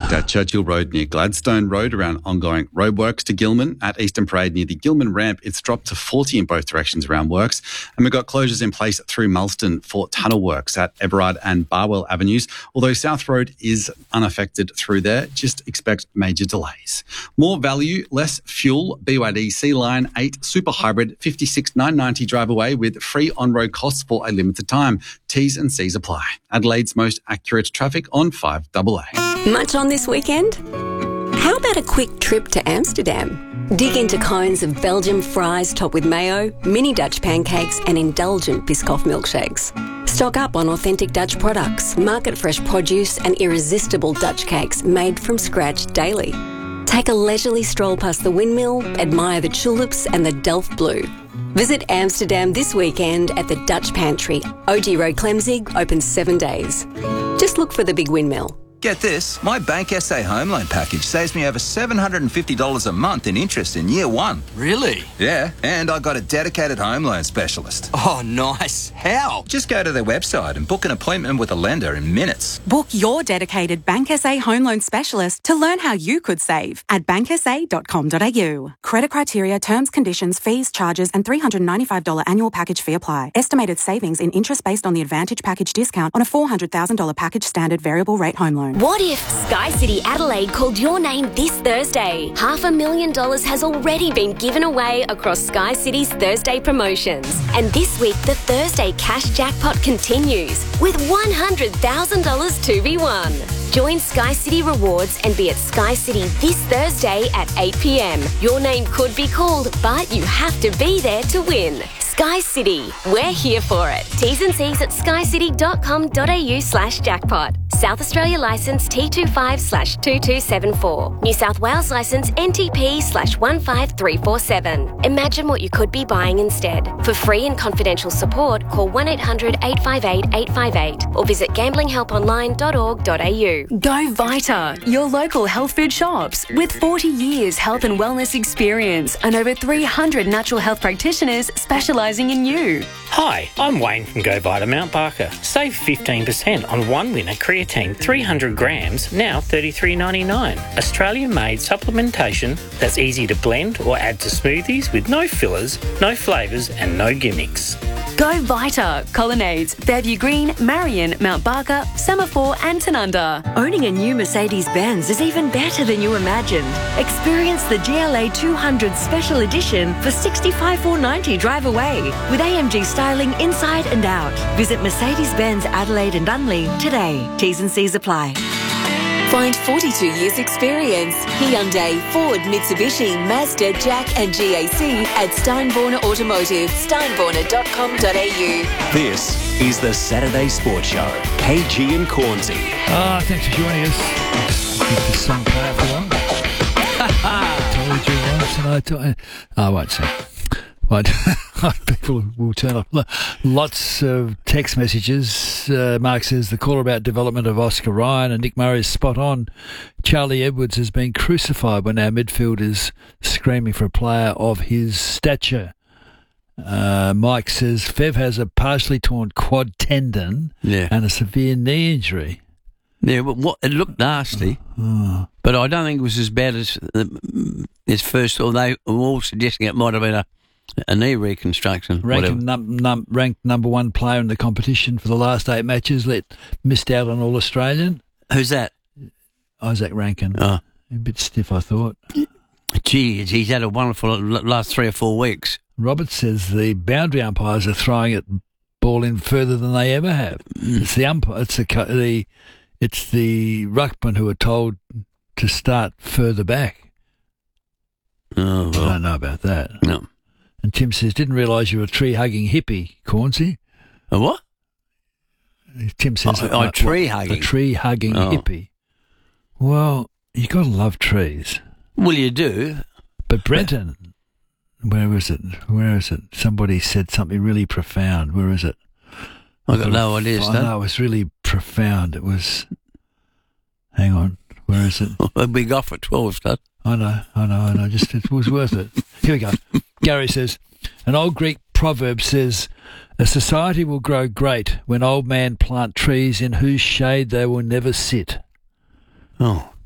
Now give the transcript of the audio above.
Parked at Churchill Road near Gladstone Road around ongoing roadworks to Gilman. At Eastern Parade near the Gilman ramp, it's dropped to 40 in both directions around works. And we've got closures in place through Mulston for tunnel works at Everard and Barwell Avenues. Although South Road is unaffected through there, just expect major delays. More value, less fuel. BYD C-Line 8 Super Hybrid 56,990 drive away with free on-road costs for a limited time. T's and C's apply. Adelaide's most accurate traffic on 5AA. Much on this weekend? How about a quick trip to Amsterdam? Dig into cones of Belgian fries topped with mayo, mini Dutch pancakes and indulgent Biscoff milkshakes. Stock up on authentic Dutch products, market-fresh produce and irresistible Dutch cakes made from scratch daily. Take a leisurely stroll past the windmill, admire the tulips and the Delft Blue. Visit Amsterdam this weekend at the Dutch Pantry. OG Road Clemzig, open 7 days. Just look for the big windmill. Get this, my Bank SA home loan package saves me over $750 a month in interest in year one. Really? Yeah, and I got a dedicated home loan specialist. Oh, nice. How? Just go to their website and book an appointment with a lender in minutes. Book your dedicated Bank SA home loan specialist to learn how you could save at banksa.com.au. Credit criteria, terms, conditions, fees, charges and $395 annual package fee apply. Estimated savings in interest based on the Advantage package discount on a $400,000 package standard variable rate home loan. What if Sky City Adelaide called your name this Thursday? $500,000 has already been given away across Sky City's Thursday promotions. And this week, the Thursday cash jackpot continues with $100,000 to be won. Join Sky City Rewards and be at Sky City this Thursday at 8 p.m. Your name could be called, but you have to be there to win. Sky City, we're here for it. T's and C's at skycity.com.au/jackpot. South Australia licence T25/2274. New South Wales licence NTP/15347. Imagine what you could be buying instead. For free and confidential support, call 1-800-858-858 or visit gamblinghelponline.org.au. Go Vita, your local health food shops. With 40 years health and wellness experience and over 300 natural health practitioners specialising in you. Hi, I'm Wayne from Go Vita Mount Barker. Save 15% on one winner creatine 300 grams, now $33.99. Australian-made supplementation that's easy to blend or add to smoothies with no fillers, no flavours and no gimmicks. Go Vita, Colonnades, Fairview Green, Marion, Mount Barker, Semaphore and Tanunda. Owning a new Mercedes-Benz is even better than you imagined. Experience the GLA 200 Special Edition for $65,490 drive away with AMG styling inside and out. Visit Mercedes-Benz Adelaide and Unley today. T's and C's apply. Find 42 years experience Hyundai, Ford, Mitsubishi, Mazda, Jack and GAC at Steinborner Automotive, steinborner.com.au. This is the Saturday Sports Show. KG and Cornsey. Thanks for joining us. Keep this song playing for long. Told you once and I told you. I won't say. But people will turn off. Lots of text messages. Mark says the call about development of Oscar Ryan and Nick Murray is spot on. Charlie Edwards has been crucified when our midfield is screaming for a player of his stature. Mike says Fev has a partially torn quad tendon and a severe knee injury. Yeah, but it looked nasty. But I don't think it was as bad as his first, or they were all suggesting it might have been a knee reconstruction. Ranked number one player in the competition for the last 8 matches, missed out on All-Australian. Who's that? Isaac Rankin. A bit stiff, I thought. Gee, he's had a wonderful last 3 or 4 weeks. Robert says the boundary umpires are throwing it ball in further than they ever have. It's the umpire. It's the ruckman who are told to start further back. Oh, well. I don't know about that. No. And Tim says, didn't realise you were a tree-hugging hippie, Cornsey. A what? Tim says... tree-hugging? A tree-hugging hippie. Well, you got to love trees. Well, you do. But Brenton, where is it? Somebody said something really profound. Where is it? I've got no idea, Stan. No, it was really profound. It was... Hang on. Where is it? We'll be off at 12, Stan. I know. Just it was worth it. Here we go. Gary says, an old Greek proverb says, a society will grow great when old men plant trees in whose shade they will never sit. Oh,